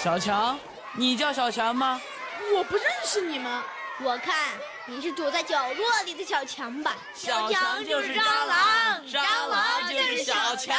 小强，你叫小强吗？ 我不认识你们。 我看你是躲在角落里的小强吧？ 小强就是蟑螂，蟑螂就是小强。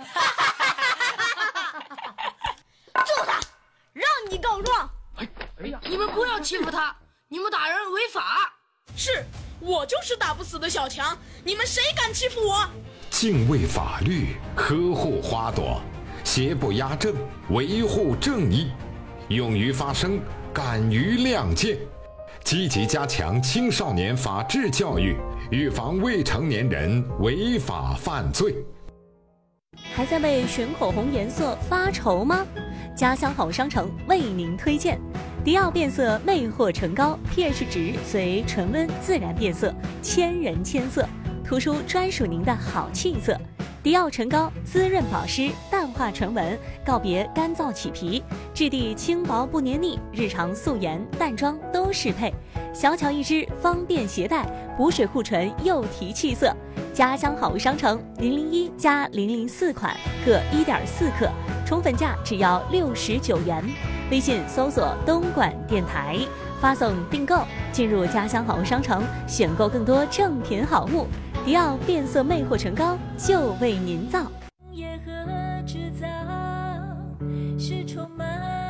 揍他，让你告状。 哎呀，你们不要欺负他，你们打人违法。是，我就是打不死的小强，你们谁敢欺负我？ 敬畏法律，呵护花朵，邪不压正，维护正义，勇于发声，敢于亮剑，积极加强青少年法治教育，预防未成年人违法犯罪。 还在为选口红颜色发愁吗？家乡好商城为您推荐迪奥变色魅惑唇膏 ，pH 值随唇温自然变色，千人千色，涂出专属您的好气色。迪奥唇膏滋润保湿，淡化唇纹，告别干燥起皮，质地轻薄不黏腻，日常素颜淡妆都适配。小巧一支，方便携带，补水护唇又提气色。家乡好商城001加004款各1.4克，宠粉价只要69元。微信搜索东莞电台，发送订购，进入家乡好商城，选购更多正品好物。迪奥变色魅惑唇膏就为您造。 业和制造是充满。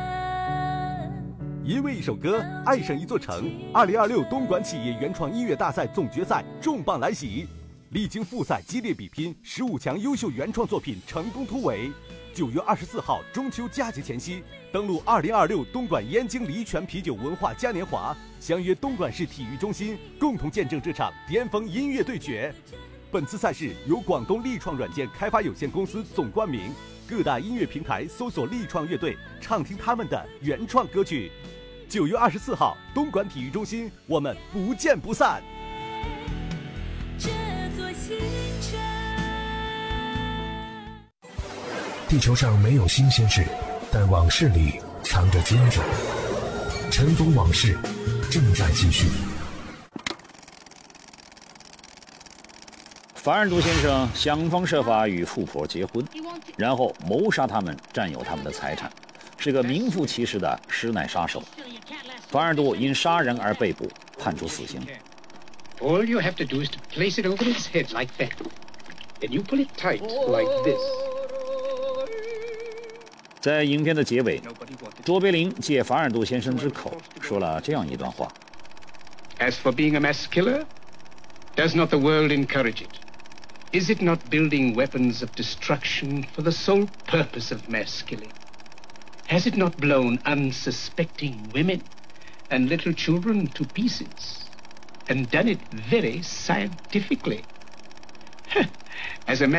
因为一首歌爱上一座城，2026东莞企业原创音乐大赛总决赛重磅来袭，历经复赛激烈比拼，15强优秀原创作品成功突围。9月24号中秋佳节前夕，登陆2026东莞燕京梨泉啤酒文化嘉年华，相约东莞市体育中心，共同见证这场巅峰音乐对决。本次赛事由广东力创软件开发有限公司总冠名，各大音乐平台搜索力创乐队，畅听他们的原创歌曲。9月24号东莞体育中心，我们不见不散。 这座新城。 地球上没有新鲜事，但往事里藏着金子。尘封往事正在继续。 凡尔杜先生想方设法与富婆结婚，然后谋杀他们，占有他们的财产，是个名副其实的施耐杀手。凡尔杜因杀人而被捕，判处死刑。 All you have to do is to place it over his head like that. And you pull it tight like this. 在影片的结尾，卓别林借凡尔杜先生之口说了这样一段话 As for being a mass killer, does not the world encourage it? Is it not building weapons of destruction for the sole purpose of mass killing? Has it not blown unsuspecting women and little children to pieces, and done it very scientifically? As a